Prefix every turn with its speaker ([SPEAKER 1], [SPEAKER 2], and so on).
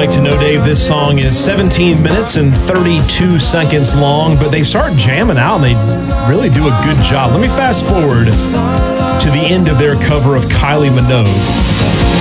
[SPEAKER 1] like to know, Dave, this song is 17 minutes and 32 seconds long, but they start jamming out and they really do a good job. Let me fast forward to the end of their cover of Kylie Minogue.